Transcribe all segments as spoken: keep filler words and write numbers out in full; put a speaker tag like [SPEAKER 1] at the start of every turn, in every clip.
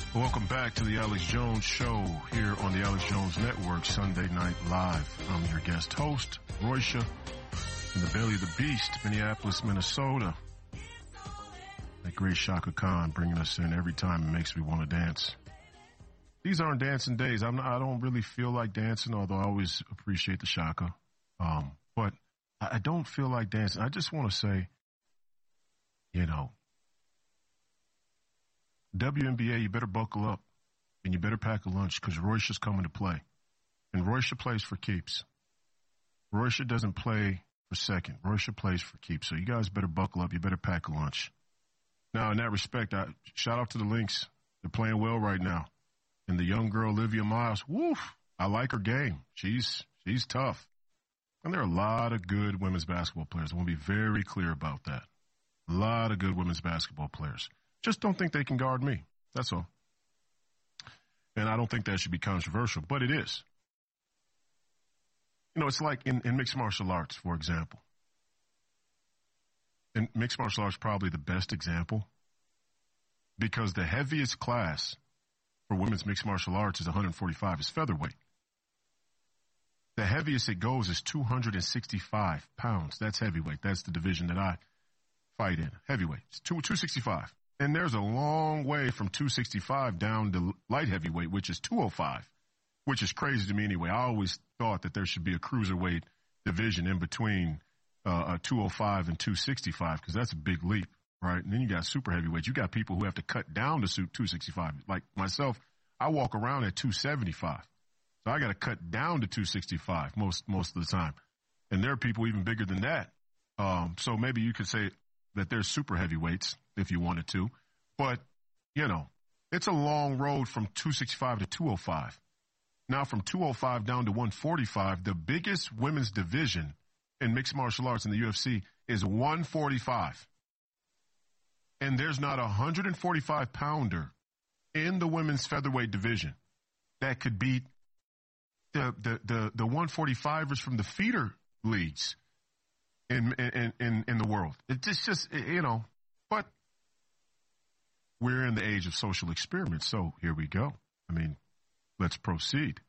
[SPEAKER 1] Welcome back to the Alex Jones Show here on the Alex Jones Network, Sunday Night Live. I'm your guest host, Roysha, in the belly of the beast, Minneapolis, Minnesota. That great Shaka Khan bringing us in every time. It makes me want to dance. These aren't dancing days. I'm not, I don't really feel like dancing, although I always appreciate the Shaka. Um, but I, I don't feel like dancing. I just want to say, you know, W N B A, you better buckle up and you better pack a lunch because Roysha's coming to play. And Roysha plays for keeps. Roysha doesn't play for second. Roysha plays for keeps. So you guys better buckle up. You better pack a lunch. Now, in that respect, I, shout out to the Lynx. They're playing well right now. And the young girl, Olivia Miles, woof, I like her game. She's she's tough. And there are a lot of good women's basketball players. I want to be very clear about that. A lot of good women's basketball players. Just don't think they can guard me. That's all. And I don't think that should be controversial, but it is. You know, it's like in, in mixed martial arts, for example. And mixed martial arts is probably the best example because the heaviest class for women's mixed martial arts is one forty-five, is featherweight. The heaviest it goes is two sixty-five pounds. That's heavyweight. That's the division that I fight in. Heavyweight. It's two, 265. And there's a long way from two sixty-five down to light heavyweight, which is two oh five, which is crazy to me anyway. I always thought that there should be a cruiserweight division in between uh, a two oh five and two sixty-five because that's a big leap, right? And then you got super heavyweights. You got people who have to cut down to suit two sixty-five. Like myself, I walk around at two seventy-five. So I got to cut down to two sixty-five most most of the time. And there are people even bigger than that. Um, so maybe you could say that there's super heavyweights if you wanted to. But, you know, it's a long road from two sixty-five to two oh five. Now from two oh five down to one forty-five, the biggest women's division in mixed martial arts in the U F C is one forty-five. And there's not a one forty-five pounder in the women's featherweight division that could beat the the the, the one forty-fivers from the feeder leagues in in in, in the world. It's just, you know, but we're in the age of social experiments, so here we go. I mean, let's proceed.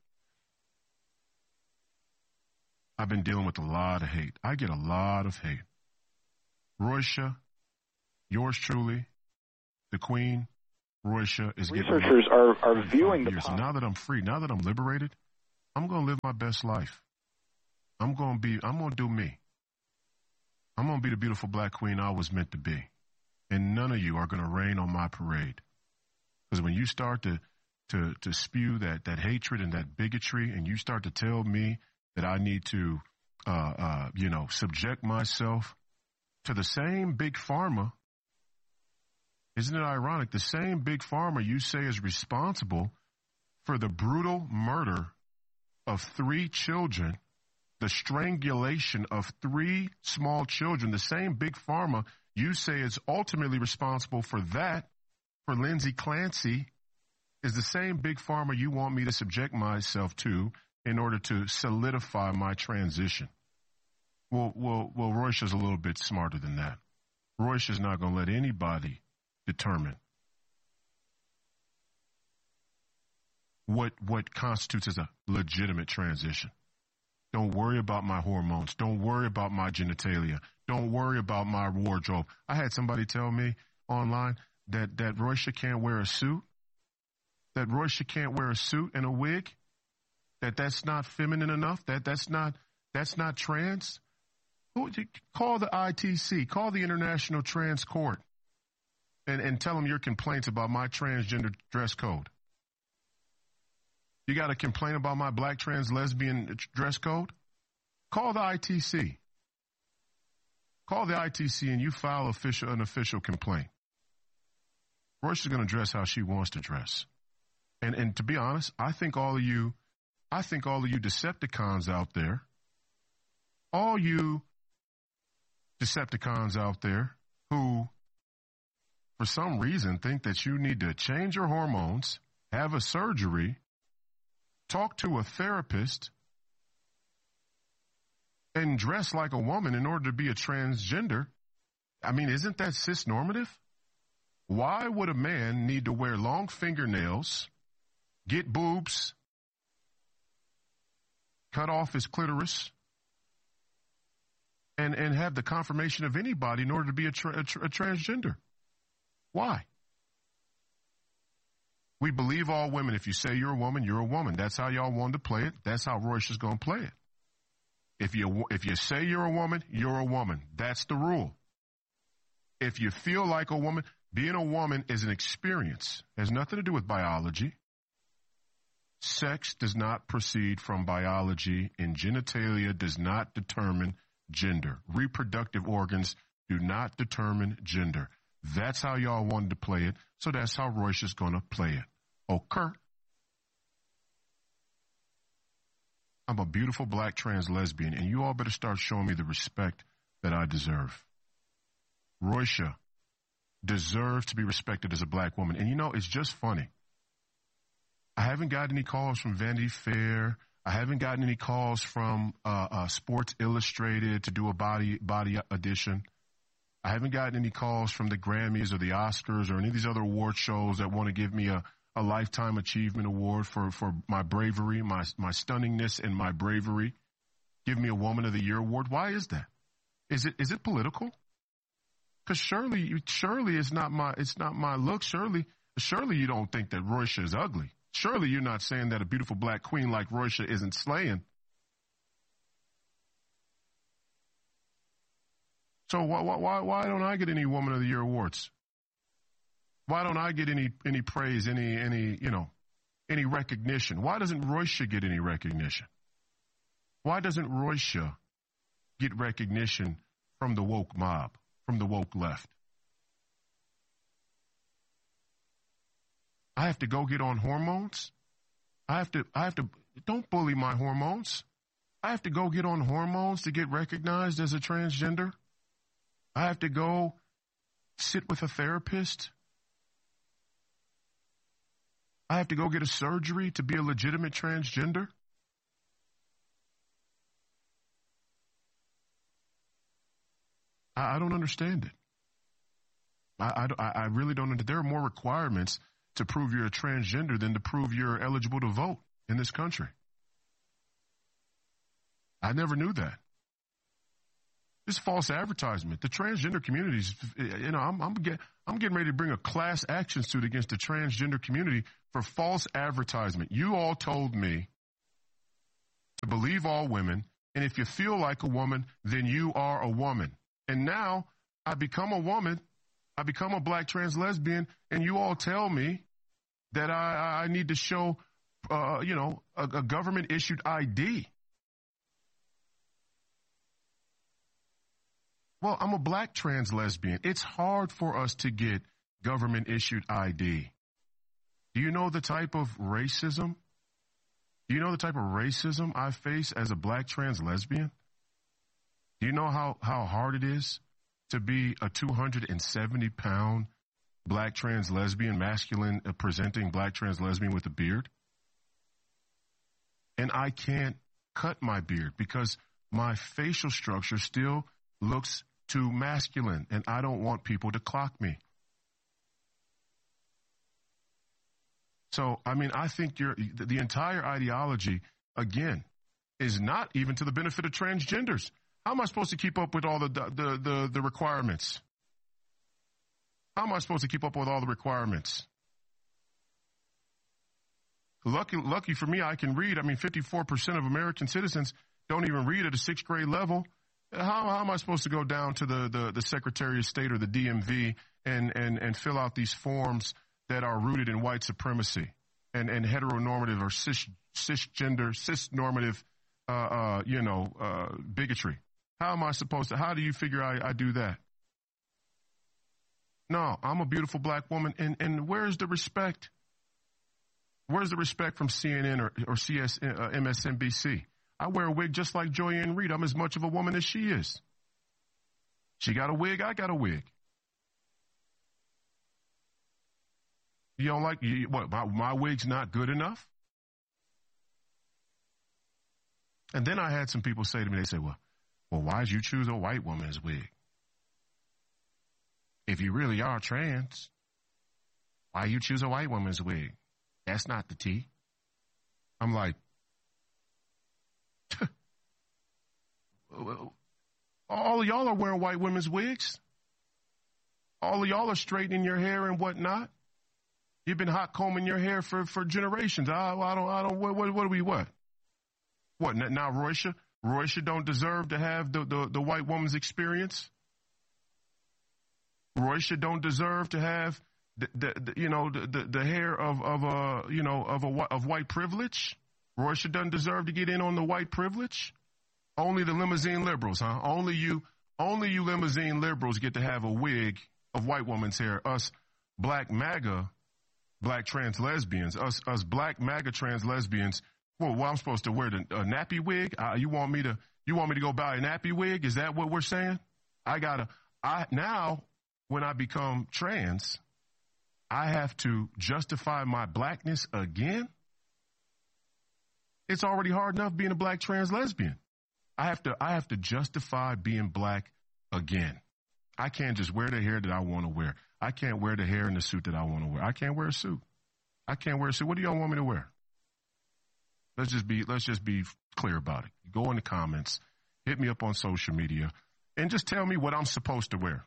[SPEAKER 1] I've been dealing with a lot of hate. I get a lot of hate. Roysha, yours truly, the Queen, Roysha, is getting
[SPEAKER 2] researchers are, are viewing the
[SPEAKER 1] years. And now that I'm free, now that I'm liberated, I'm going to live my best life. I'm going to be, I'm going to do me. I'm going to be the beautiful black queen I was meant to be. And none of you are going to rain on my parade. Because when you start to, to, to spew that, that hatred and that bigotry, and you start to tell me that I need to, uh, uh, you know, subject myself to the same big pharma, isn't it ironic? The same big pharma you say is responsible for the brutal murder of three children, the strangulation of three small children, the same big pharma you say is ultimately responsible for that, for Lindsay Clancy, is the same big pharma you want me to subject myself to in order to solidify my transition. Well, well, well, Roysha's a little bit smarter than that. Roysha's not going to let anybody determine what what constitutes as a legitimate transition. Don't worry about my hormones. Don't worry about my genitalia. Don't worry about my wardrobe. I had somebody tell me online that, that Roysha can't wear a suit, that Roysha can't wear a suit and a wig, that that's not feminine enough, that that's not, that's not trans. Call the I T C, call the International Trans Court and, and tell them your complaints about my transgender dress code. You got a complaint about my black trans lesbian dress code? Call the I T C. Call the I T C and you file official, an official complaint. Roysha's going to dress how she wants to dress. And and to be honest, I think all of you, I think all of you Decepticons out there, all you Decepticons out there who, for some reason, think that you need to change your hormones, have a surgery, talk to a therapist, and dress like a woman in order to be a transgender. I mean, isn't that cisnormative? Why would a man need to wear long fingernails, get boobs, cut off his clitoris, and, and have the confirmation of anybody in order to be a, tra- a, tra- a transgender? Why? We believe all women. If you say you're a woman, you're a woman. That's how y'all wanted to play it. That's how Royce is going to play it. If you, if you say you're a woman, you're a woman. That's the rule. If you feel like a woman, being a woman is an experience. It has nothing to do with biology. Sex does not proceed from biology, and genitalia does not determine gender. Reproductive organs do not determine gender. That's how y'all wanted to play it, so that's how Royce is going to play it. Okay. I'm a beautiful black trans lesbian, and you all better start showing me the respect that I deserve. Royce deserves to be respected as a black woman. And you know, it's just funny. I haven't gotten any calls from Vanity Fair. I haven't gotten any calls from uh, uh, Sports Illustrated to do a body body edition. I haven't gotten any calls from the Grammys or the Oscars or any of these other award shows that want to give me a, a Lifetime Achievement Award for, for my bravery, my, my stunningness and my bravery. Give me a Woman of the Year award. Why is that? Is it is it political? Because surely, surely it's not my it's not my look. Surely, surely you don't think that Royce is ugly. Surely you're not saying that a beautiful black queen like Royce isn't slaying. So why, why, why don't I get any Woman of the Year awards? Why don't I get any, any praise, any, any, you know, any recognition? Why doesn't Royce get any recognition? Why doesn't Royce get recognition from the woke mob, from the woke left? I have to go get on hormones. I have to, I have to, don't bully my hormones. I have to go get on hormones to get recognized as a transgender. I have to go sit with a therapist. I have to go get a surgery to be a legitimate transgender. I, I don't understand it. I, I, I really don't understand. There are more requirements to prove you're a transgender than to prove you're eligible to vote in this country. I never knew that. This false advertisement. The transgender communities, you know, I'm, I'm, get, I'm getting ready to bring a class action suit against the transgender community for false advertisement. You all told me to believe all women, and if you feel like a woman, then you are a woman. And now I become a woman, I become a black trans lesbian, and you all tell me that I, I need to show, uh, you know, a, a government-issued I D. Well, I'm a black trans lesbian. It's hard for us to get government-issued I D. Do you know the type of racism? Do you know the type of racism I face as a black trans lesbian? Do you know how, how hard it is to be a two hundred seventy pound black trans lesbian, masculine uh, presenting black trans lesbian with a beard? And I can't cut my beard because my facial structure still looks too masculine, and I don't want people to clock me. So, I mean, I think you're, the entire ideology, again, is not even to the benefit of transgenders. How am I supposed to keep up with all the, the, the, the requirements? How am I supposed to keep up with all the requirements? Lucky, lucky for me, I can read. I mean, fifty-four percent of American citizens don't even read at a sixth grade level. How, how am I supposed to go down to the, the, the Secretary of State or the D M V and, and, and fill out these forms that are rooted in white supremacy and, and heteronormative or cis, cisgender, cisnormative, uh, uh, you know, uh, bigotry? How am I supposed to, how do you figure I, I do that? No, I'm a beautiful black woman, and, and where's the respect? Where's the respect from C N N or, or C S, uh, M S N B C? I wear a wig just like Joyanne Reed. I'm as much of a woman as she is. She got a wig, I got a wig. You don't like, you, what, my, my wig's not good enough? And then I had some people say to me, they say, well, well, why'd you choose a white woman's wig? If you really are trans, Why you choose a white woman's wig? That's not the tea. I'm like, all of y'all are wearing white women's wigs. All of y'all are straightening your hair and whatnot. You've been hot combing your hair for, for generations. I, I don't, I don't, what, what, what do we, what? What, now Roysha? Roysha don't deserve to have the, the, the white woman's experience? Roysha don't deserve to have the, the, the you know, the, the, the hair of, of a, you know, of a, of white privilege? Roysha doesn't deserve to get in on the white privilege? Only the limousine liberals, huh? Only you, only you limousine liberals get to have a wig of white woman's hair. Us black MAGA, black trans lesbians, us, us black MAGA trans lesbians, well, well I'm supposed to wear the, a nappy wig? Uh, you want me to, you want me to go buy a nappy wig? Is that what we're saying? I gotta, I, now, when I become trans, I have to justify my blackness again? It's already hard enough being a black trans lesbian. I have to, I have to justify being black again. I can't just wear the hair that I want to wear. I can't wear the hair in the suit that I want to wear. I can't wear a suit. I can't wear a suit. What do y'all want me to wear? Let's just be, let's just be clear about it. Go in the comments, hit me up on social media, and just tell me what I'm supposed to wear.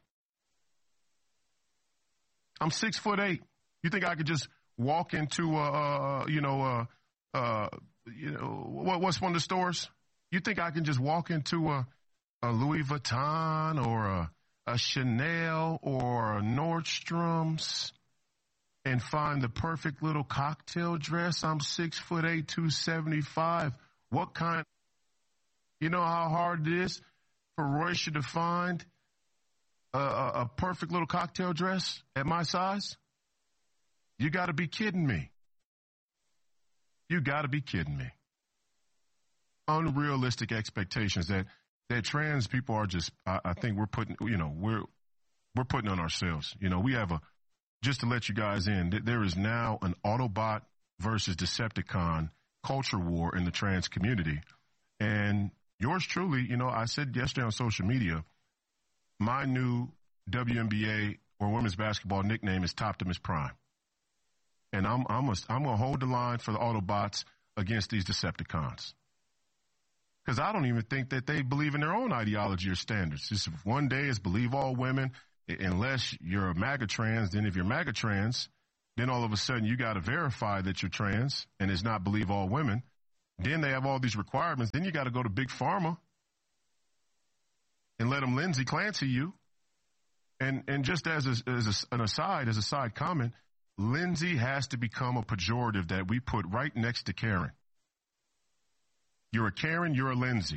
[SPEAKER 1] I'm six foot eight. You think I could just walk into a, uh, you know, uh, uh, you know, what, what's one of the stores? You think I can just walk into a, a Louis Vuitton or a, a Chanel or a Nordstrom's and find the perfect little cocktail dress? I'm six foot eight, two seventy-five. What kind? You know how hard it is for Roysha to find a, a, a perfect little cocktail dress at my size? You got to be kidding me. You got to be kidding me. Unrealistic expectations that that trans people are just, I, I think we're putting, you know, we're we're putting on ourselves. You know, we have a, just to let you guys in, there is now an Autobot versus Decepticon culture war in the trans community. And yours truly, you know, I said yesterday on social media, my new W N B A or women's basketball nickname is Toptimus Prime. And I'm I'm a, I'm going to hold the line for the Autobots against these Decepticons. Because I don't even think that they believe in their own ideology or standards. Just one day is believe all women, unless you're a MAGA trans. Then if you're MAGA trans, then all of a sudden you got to verify that you're trans and it's not believe all women. Then they have all these requirements. Then you got to go to Big Pharma and let them Lindsay Clancy you. And and just as, a, as a, an aside, as a side comment, Lindsay has to become a pejorative that we put right next to Karen. You're a Karen, you're a Lindsay.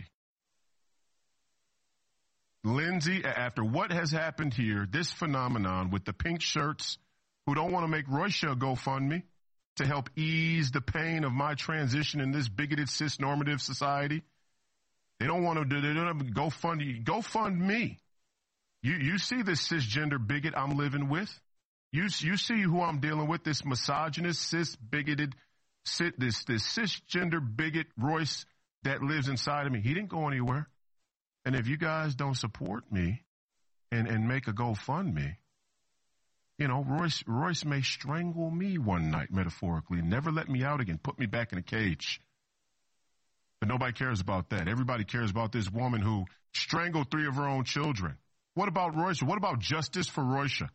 [SPEAKER 1] Lindsay, after what has happened here, this phenomenon with the pink shirts who don't want to make Roysha a GoFundMe to help ease the pain of my transition in this bigoted cis-normative society. They don't want to, they don't have GoFund, GoFund me. You, you see this cisgender bigot I'm living with? You, you see who I'm dealing with, this misogynist, cis-bigoted, cis, this, this cisgender bigot Royce that lives inside of me. He didn't go anywhere. And if you guys don't support me and, and make a GoFundMe, you know, Royce, Royce may strangle me one night, metaphorically, never let me out again, put me back in a cage. But nobody cares about that. Everybody cares about this woman who strangled three of her own children. What about Roysha? What about justice for Roysha?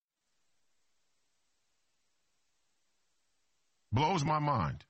[SPEAKER 1] Blows my mind.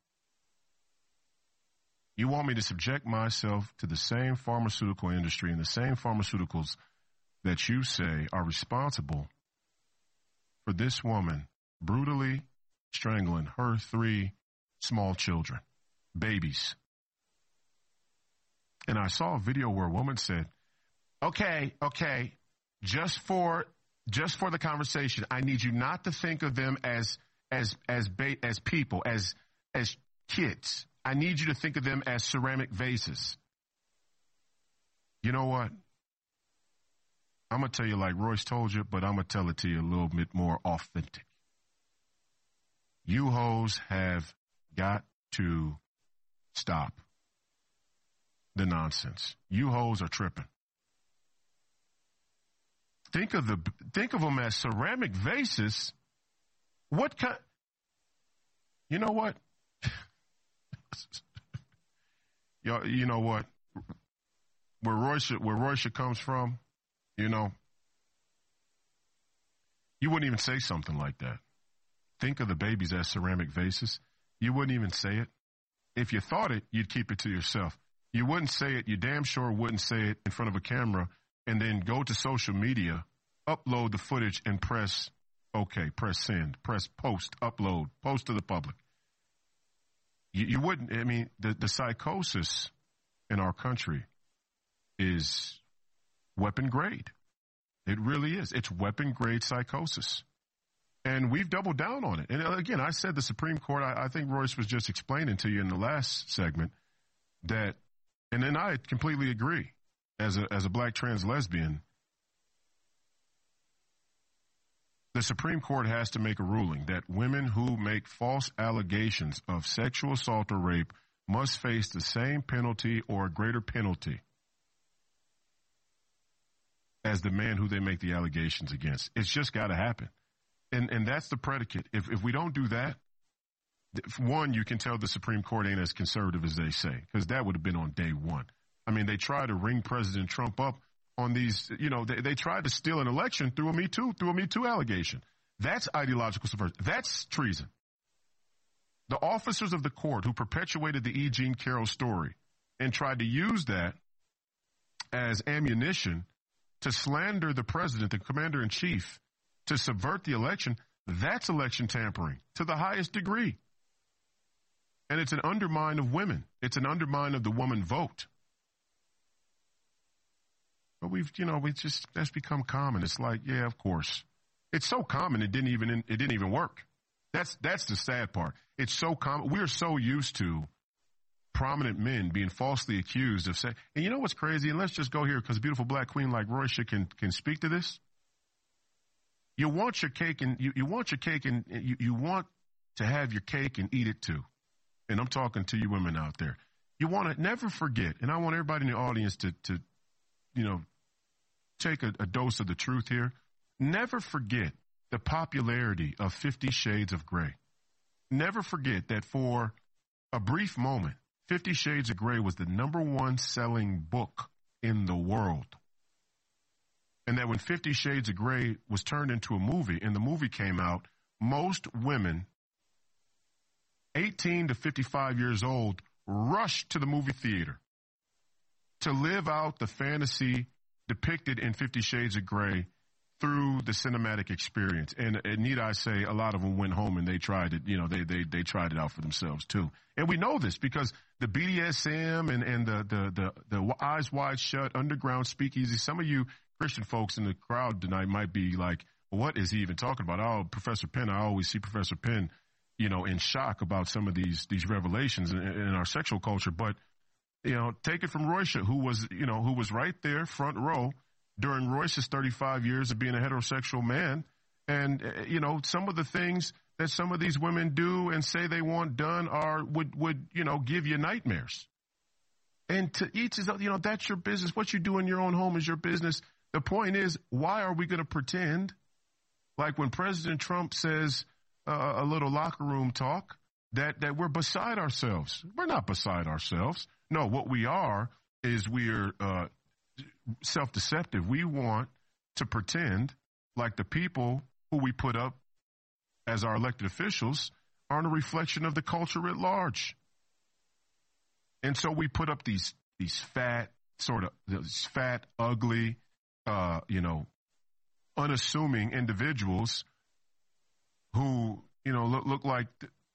[SPEAKER 1] You want me to subject myself to the same pharmaceutical industry and the same pharmaceuticals that you say are responsible for this woman brutally strangling her three small children, babies. And I saw a video where a woman said, okay, okay, just for, just for the conversation, I need you not to think of them as, as, as, ba- as people, as, as kids. I need you to think of them as ceramic vases. You know what? I'm going to tell you like Royce told you, but I'm going to tell it to you a little bit more authentic. You hoes have got to stop the nonsense. You hoes are tripping. Think of the think of them as ceramic vases. What kind? You know what? you, you know what? Where Roysha, where Roysha comes from, you know, you wouldn't even say something like that. Think of the babies as ceramic vases. You wouldn't even say it. If you thought it, you'd keep it to yourself. You wouldn't say it. You damn sure wouldn't say it in front of a camera and then go to social media, upload the footage and press okay, press send, press post, upload, post to the public. You, you wouldn't, I mean, the, the psychosis in our country is weapon grade. It really is. It's weapon grade psychosis. And we've doubled down on it. And again, I said the Supreme Court, I, I think Royce was just explaining to you in the last segment that, and then I completely agree as a, as a black trans lesbian, the Supreme Court has to make a ruling that women who make false allegations of sexual assault or rape must face the same penalty or a greater penalty as the man who they make the allegations against. It's just got to happen. And and that's the predicate. If if we don't do that, one, you can tell the Supreme Court ain't as conservative as they say, because that would have been on day one. I mean, they tried to ring President Trump up on these, you know, they, they tried to steal an election through a Me Too, through a Me Too allegation. That's ideological subversion. That's treason. The officers of the court who perpetuated the E. Jean Carroll story and tried to use that as ammunition to slander the president, the commander-in-chief, to subvert the election, that's election tampering to the highest degree. And it's an undermine of women. It's an undermine of the woman vote. But we've, you know, we just, that's become common. It's like, yeah, of course. It's so common it didn't even, it didn't even work. That's, that's the sad part. It's so common. We're so used to prominent men being falsely accused of saying, and you know what's crazy? And let's just go here because a beautiful black queen like Roysha can, can speak to this. You want your cake and you, you want your cake and you, you want to have your cake and eat it too. And I'm talking to you women out there. You want to never forget, and I want everybody in the audience to, to you know, take a, a dose of the truth here. Never forget the popularity of Fifty Shades of Grey. Never forget that for a brief moment, Fifty Shades of Grey was the number one selling book in the world. And that when Fifty Shades of Grey was turned into a movie and the movie came out, most women eighteen to fifty-five years old rushed to the movie theater to live out the fantasy depicted in Fifty Shades of Grey through the cinematic experience. And, and need I say, a lot of them went home and they tried it, you know, they, they, they tried it out for themselves too. And we know this because the B D S M and, and the, the, the, the Eyes Wide Shut underground speakeasy, some of you Christian folks in the crowd tonight might be like, what is he even talking about? Oh, Professor Penn, I always see Professor Penn, you know, in shock about some of these, these revelations in, in our sexual culture. But, you know, take it from Roysha, who was, you know, who was right there front row during Royce's thirty-five years of being a heterosexual man. And, uh, you know, some of the things that some of these women do and say they want done are, would, would, you know, give you nightmares. And to each is, you know, that's your business. What you do in your own home is your business. The point is, why are we going to pretend like when President Trump says uh, a little locker room talk that, that we're beside ourselves? We're not beside ourselves. No, what we are is we're uh, self-deceptive. We want to pretend like the people who we put up as our elected officials aren't a reflection of the culture at large. And so we put up these these fat, sort of these fat, ugly, Uh, you know, unassuming individuals who, you know, look, look like,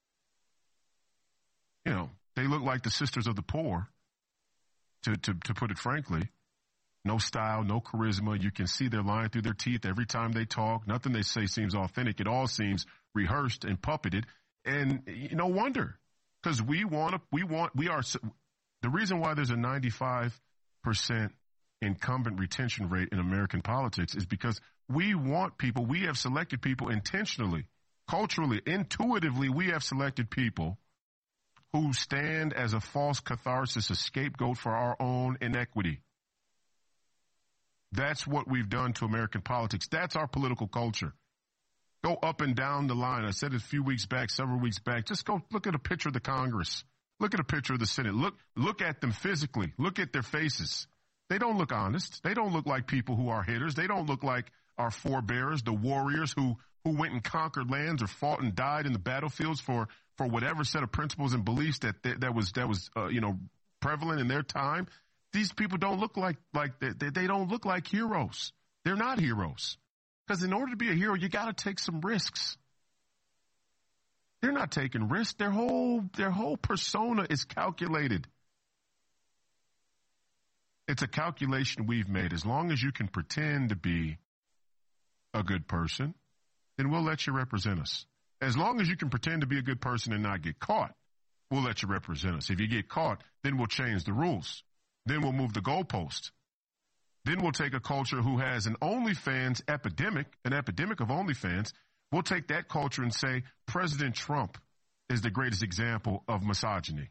[SPEAKER 1] you know, they look like the sisters of the poor, to, to, to put it frankly. No style, no charisma. You can see they're lying through their teeth every time they talk. Nothing they say seems authentic. It all seems rehearsed and puppeted. And no wonder, because we want to, we want, we are, the reason why there's a ninety-five percent incumbent retention rate in American politics is because we want people, we have selected people intentionally, culturally, intuitively, we have selected people who stand as a false catharsis, a scapegoat for our own inequity. That's what we've done to American politics. That's our political culture. Go up and down the line. I said it a few weeks back, several weeks back. Just go look at a picture of the Congress. Look at a picture of the Senate. Look, look at them physically. Look at their faces. They don't look honest. They don't look like people who are hitters. They don't look like our forebears, the warriors who, who went and conquered lands or fought and died in the battlefields for, for whatever set of principles and beliefs that, that, that was, that was, uh, you know, prevalent in their time. These people don't look like, like they, they don't look like heroes. They're not heroes. Because in order to be a hero, you got to take some risks. They're not taking risks. Their whole, their whole persona is calculated. It's a calculation we've made. As long as you can pretend to be a good person, then we'll let you represent us. As long as you can pretend to be a good person and not get caught, we'll let you represent us. If you get caught, then we'll change the rules. Then we'll move the goalpost. Then we'll take a culture who has an OnlyFans epidemic, an epidemic of OnlyFans. We'll take that culture and say President Trump is the greatest example of misogyny.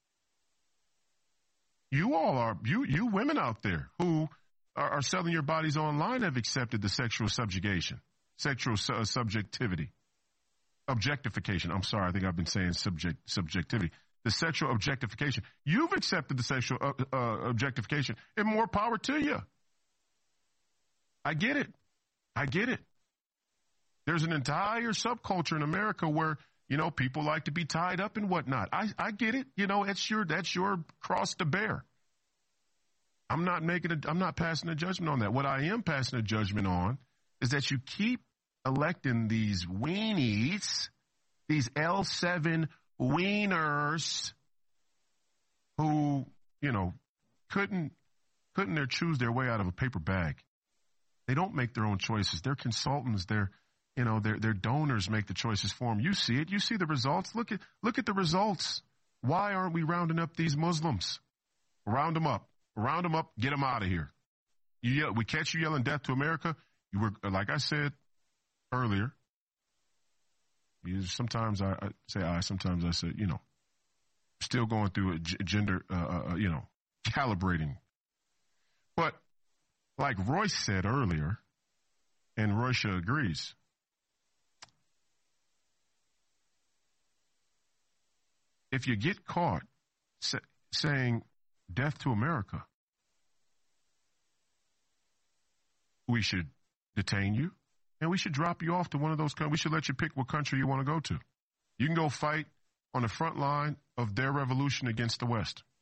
[SPEAKER 1] You all are, you you women out there who are, are selling your bodies online have accepted the sexual subjugation, sexual su- subjectivity, objectification. I'm sorry, I think I've been saying subject subjectivity. The sexual objectification. You've accepted the sexual uh, uh, objectification, and more power to you. I get it. I get it. There's an entire subculture in America where, you know, people like to be tied up and whatnot. I, I get it. You know, it's your, that's your cross to bear. I'm not making a, I'm not passing a judgment on that. What I am passing a judgment on is that you keep electing these weenies, these L seven wieners who, you know, couldn't, couldn't their choose their way out of a paper bag. They don't make their own choices. They're consultants. They're, you know, their their donors make the choices for them. You see it. You see the results. Look at look at the results. Why aren't we rounding up these Muslims? Round them up. Round them up. Get them out of here. You yell, we catch you yelling death to America. You were, like I said earlier. You, sometimes I, I say I. Sometimes I say, you know, still going through a g- gender, uh, uh, you know, calibrating. But like Royce said earlier, and Roisha agrees, if you get caught sa- saying death to America, we should detain you and we should drop you off to one of those countries. We should let you pick what country you want to go to. You can go fight on the front line of their revolution against the West.